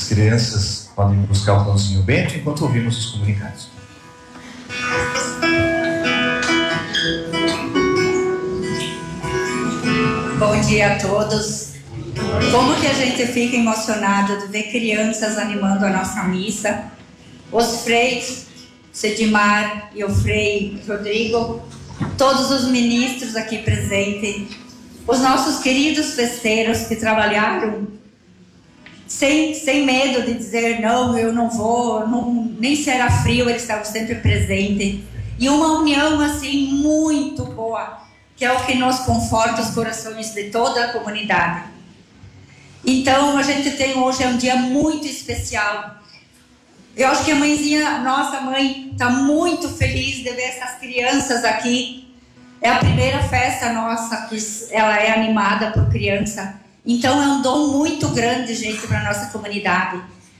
crianças podem buscar o pãozinho Bento enquanto ouvimos os comunicados. Bom dia a todos. Como que a gente fica emocionado de ver crianças animando a nossa missa. Os freis, Sedimar e o frei Rodrigo, todos os ministros aqui presentes, os nossos queridos festeiros que trabalharam sem medo de dizer não, eu não vou, não, nem se era frio, eles estavam sempre presentes. E uma união assim muito boa, que é o que nos conforta os corações de toda a comunidade. Então a gente tem hoje um dia muito especial. Eu acho que a mãezinha, nossa mãe, está muito feliz de ver essas crianças aqui. É a primeira festa nossa que ela é animada por criança. Então é um dom muito grande, gente, para a nossa comunidade.